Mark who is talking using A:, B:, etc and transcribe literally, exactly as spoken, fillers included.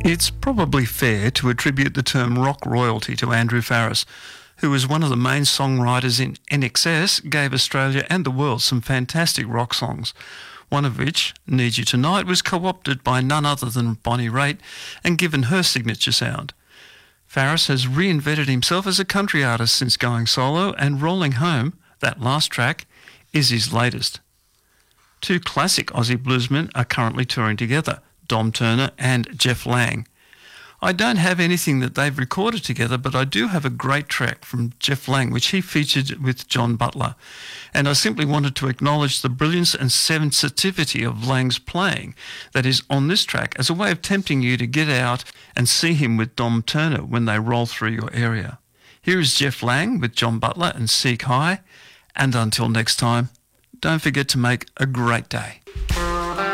A: It's probably fair to attribute the term rock royalty to Andrew Farriss, who was one of the main songwriters in N X S, gave Australia and the world some fantastic rock songs, one of which, Need You Tonight, was co-opted by none other than Bonnie Raitt and given her signature sound. Farriss has reinvented himself as a country artist since going solo, and Rolling Home, that last track, is his latest. Two classic Aussie bluesmen are currently touring together, Dom Turner and Jeff Lang. I don't have anything that they've recorded together, but I do have a great track from Jeff Lang, which he featured with John Butler. And I simply wanted to acknowledge the brilliance and sensitivity of Lang's playing that is on this track as a way of tempting you to get out and see him with Dom Turner when they roll through your area. Here is Jeff Lang with John Butler and Seek High. And until next time, don't forget to make a great day.